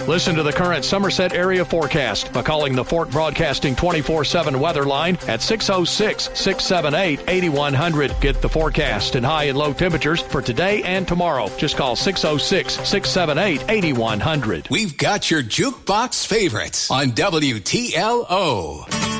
Listen to the current Somerset area forecast by calling the Fort Broadcasting 24/7 weather line at 606-678-8100. Get the forecast and high and low temperatures for today and tomorrow. Just call 606-678-8100. We've got your jukebox favorites on WTLO.